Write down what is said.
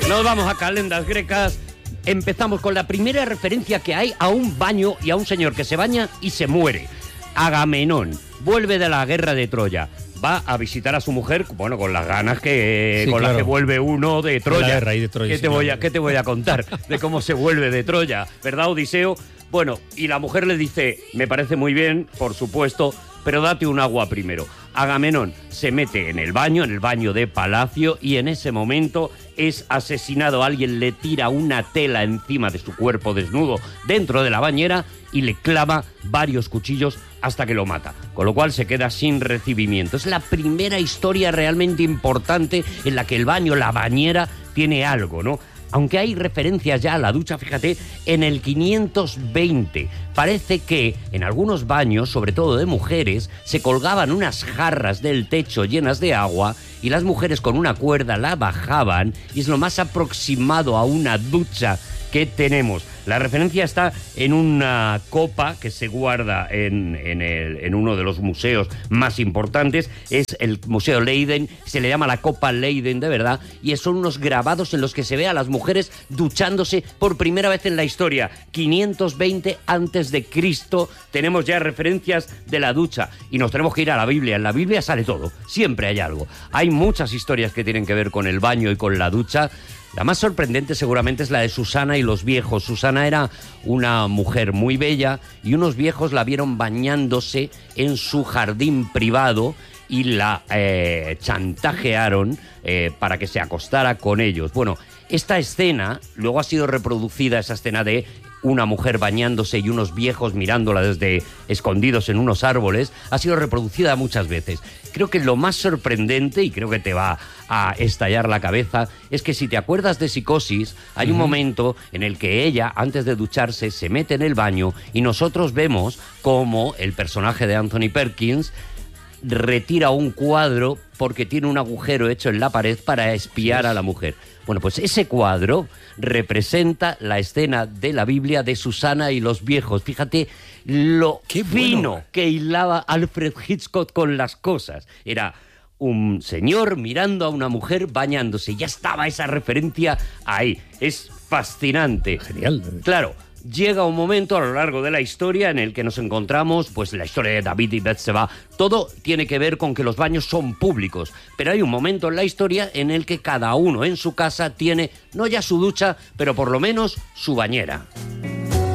Nos vamos a calendas grecas. Empezamos con la primera referencia que hay a un baño y a un señor que se baña y se muere. Agamenón vuelve de la guerra de Troya. Va a visitar a su mujer, bueno, con las ganas que Sí, con claro. las que vuelve uno de Troya. De la guerra y de Troya, ¿Qué sí, te voy claro. ¿Qué te voy a contar de cómo se vuelve de Troya? ¿Verdad, Odiseo? Bueno, y la mujer le dice, me parece muy bien, por supuesto, pero date un agua primero. Agamenón se mete en el baño de palacio, y en ese momento es asesinado. Alguien le tira una tela encima de su cuerpo desnudo dentro de la bañera y le clava varios cuchillos hasta que lo mata, con lo cual se queda sin recibimiento. Es la primera historia realmente importante en la que el baño, la bañera, tiene algo, ¿no? Aunque hay referencias ya a la ducha, fíjate, en el 520. Parece que en algunos baños, sobre todo de mujeres, se colgaban unas jarras del techo llenas de agua y las mujeres con una cuerda la bajaban, y es lo más aproximado a una ducha que tenemos. La referencia está en una copa que se guarda en uno de los museos más importantes. Es el Museo Leiden, se le llama la Copa Leiden de verdad, y son unos grabados en los que se ve a las mujeres duchándose por primera vez en la historia. 520 antes de Cristo tenemos ya referencias de la ducha, y nos tenemos que ir a la Biblia. En la Biblia sale todo, siempre hay algo. Hay muchas historias que tienen que ver con el baño y con la ducha. La más sorprendente seguramente es la de Susana y los viejos. Susana era una mujer muy bella y unos viejos la vieron bañándose en su jardín privado y la chantajearon para que se acostara con ellos. Bueno, esta escena luego ha sido reproducida, esa escena de una mujer bañándose y unos viejos mirándola desde escondidos en unos árboles, ha sido reproducida muchas veces. Creo que lo más sorprendente, y creo que te va a estallar la cabeza, es que si te acuerdas de Psicosis, hay un momento en el que ella, antes de ducharse, se mete en el baño y nosotros vemos cómo el personaje de Anthony Perkins retira un cuadro porque tiene un agujero hecho en la pared para espiar a la mujer. Bueno, pues ese cuadro representa la escena de la Biblia de Susana y los viejos. Fíjate lo fino que hilaba Alfred Hitchcock con las cosas. Era un señor mirando a una mujer bañándose. Ya estaba esa referencia ahí. Es fascinante. Genial. Claro. Llega un momento a lo largo de la historia en el que nos encontramos, pues la historia de David y Betseba. Todo tiene que ver con que los baños son públicos, pero hay un momento en la historia en el que cada uno en su casa tiene, no ya su ducha, pero por lo menos su bañera.